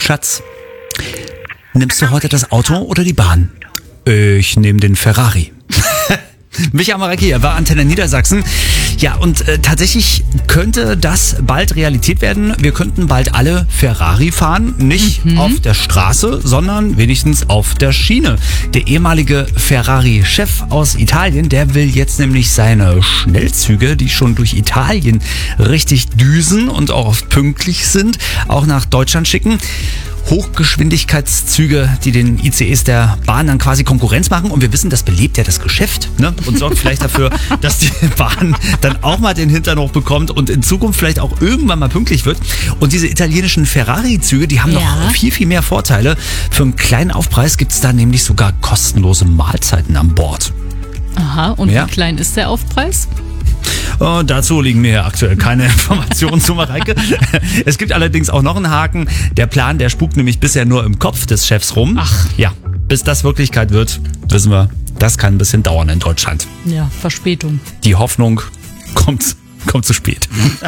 Schatz, nimmst du heute das Auto oder die Bahn? Ich nehme den Ferrari. Micha Marek hier bei Antenne Niedersachsen. Ja, und tatsächlich könnte das bald Realität werden. Wir könnten bald alle Ferrari fahren. Nicht auf der Straße, sondern wenigstens auf der Schiene. Der ehemalige Ferrari-Chef aus Italien, der will jetzt nämlich seine Schnellzüge, die schon durch Italien richtig düsen und auch oft pünktlich sind, auch nach Deutschland schicken. Hochgeschwindigkeitszüge, die den ICEs der Bahn dann quasi Konkurrenz machen. Und wir wissen, das belebt ja das Geschäft, ne? Und sorgt vielleicht dafür, dass die Bahn dann auch mal den Hintern hochbekommt und in Zukunft vielleicht auch irgendwann mal pünktlich wird. Und diese italienischen Ferrari-Züge, die haben noch viel, viel mehr Vorteile. Für einen kleinen Aufpreis gibt es da nämlich sogar kostenlose Mahlzeiten an Bord. Aha, und wie klein ist der Aufpreis? Dazu liegen mir aktuell keine Informationen zu, Mareike. Es gibt allerdings auch noch einen Haken. Der Plan, der spukt nämlich bisher nur im Kopf des Chefs rum. Ach. Ja, bis das Wirklichkeit wird, wissen wir, das kann ein bisschen dauern in Deutschland. Ja, Verspätung. Die Hoffnung kommt zu spät.